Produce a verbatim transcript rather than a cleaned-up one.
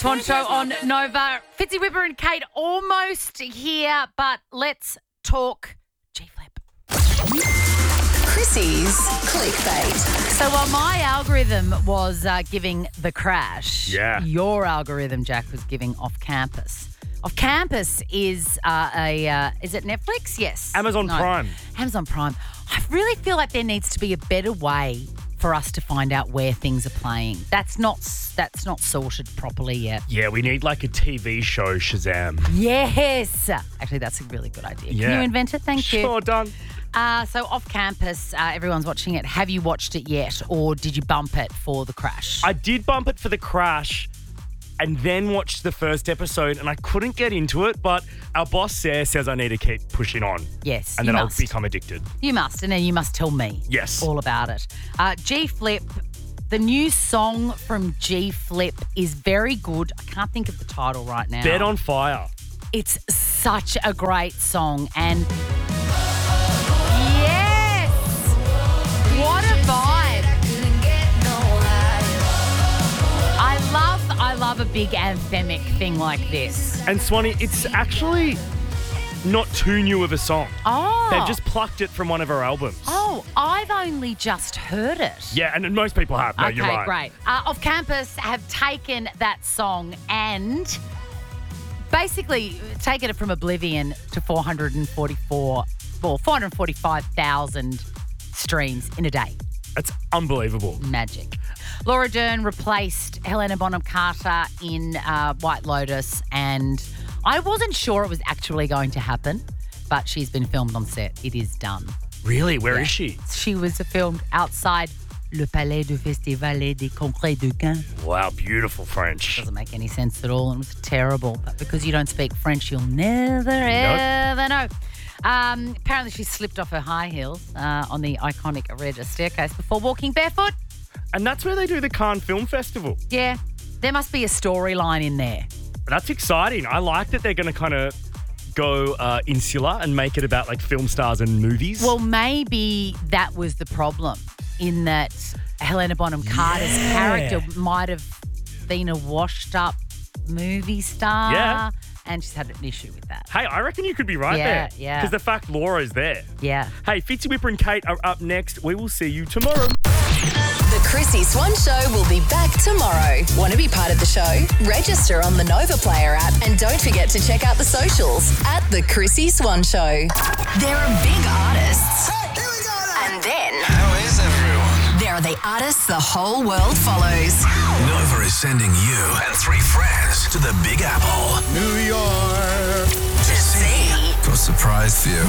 Swan Show on Nova. Fitzy Whipper and Kate almost here, but let's talk G-Flip. Chrissy's clickbait. So while my algorithm was uh, giving the crash, Yeah. your algorithm, Jack, was giving Off Campus. Off Campus is uh, a, uh, is it Netflix? Yes. Amazon No. Prime. Amazon Prime. I really feel like there needs to be a better way for us to find out where things are playing. That's not that's not sorted properly yet. Yeah, we need like a T V show Shazam. Yes. Actually, that's a really good idea. Yeah. Can you invent it? Thank you. Sure, done. Uh, so Off Campus, uh, everyone's watching it. Have you watched it yet, or did you bump it for the crash? I did bump it for the crash and then watched the first episode and I couldn't get into it, but our boss, Sarah, says I need to keep pushing on. Yes, And you then must. I'll become addicted. You must, and then you must tell me. Yes. All about it. Uh, G-Flip, the new song from G-Flip is very good. I can't think of the title right now. Bed on Fire. It's such a great song, and yes, what a vibe. I love, I love a big anthemic thing like this. And Swanee, it's actually not too new of a song. Oh. They've just plucked it from one of her albums. Oh, I've only just heard it. Yeah, and most people have. No, okay, you're right. great. Uh, Off Campus have taken that song and basically taken it from oblivion to four hundred forty-four, well, four hundred forty-five thousand streams in a day. It's unbelievable. Magic. Laura Dern replaced Helena Bonham Carter in uh, White Lotus, and I wasn't sure it was actually going to happen, but she's been filmed on set. It is done. Really? Where is Yeah. she? She was filmed outside Le Palais du Festival des Congrès de Caen. Wow, beautiful French. Doesn't make any sense at all, and it was terrible. But because you don't speak French, you'll never, ever know. Um, apparently, she slipped off her high heels uh, on the iconic Regis staircase before walking barefoot. And that's where they do the Cannes Film Festival. Yeah, there must be a storyline in there. That's exciting. I like that they're going to kind of go uh, insular and make it about like film stars and movies. Well, maybe that was the problem, in that Helena Bonham Carter's Yeah. character might have been a washed-up movie star. Yeah. And she's had an issue with that. Hey, I reckon you could be right Yeah, there. yeah. Because the fact Laura is there. Yeah. Hey, Fitzy Whipper and Kate are up next. We will see you tomorrow. The Chrissy Swan Show will be back tomorrow. Want to be part of the show? Register on the Nova Player app and don't forget to check out the socials at The Chrissy Swan Show. There are big artists. Here we go now. And then How is everyone? there are the artists the whole world follows. Nova is sending you and three friends to the Big Apple New York. To see for a surprise view.